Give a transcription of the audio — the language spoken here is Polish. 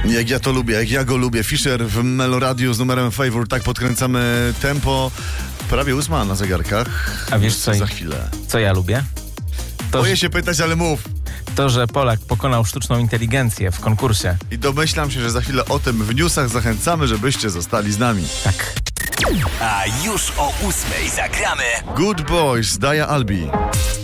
Jak ja to lubię, jak ja go lubię. Fisher w Meloradiu z numerem Favor. Tak podkręcamy tempo. Prawie 8 na zegarkach. A wiesz co? Za chwilę. Co ja lubię? Boję się pytać, ale mów. To, że Polak pokonał sztuczną inteligencję w konkursie. I domyślam się, że za chwilę o tym w newsach. Zachęcamy, żebyście zostali z nami. Tak. A już o 8 zagramy Good Boys, Daja Albi.